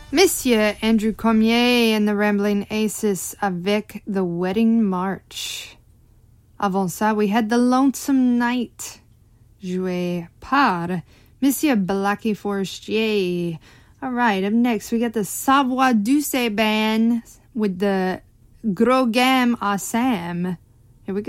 Monsieur Andrew Cormier and the Rambling Aces avec The Wedding March. Avant ça, we had The Lonesome Night, joué par Monsieur Blackie Forestier. All right, up next, we got the Savoie Douce Band with the Gros Gamme Assam.